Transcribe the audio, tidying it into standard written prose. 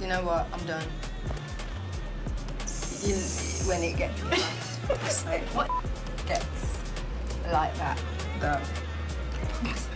You know what? I'm done. When it gets like, what gets like that, though?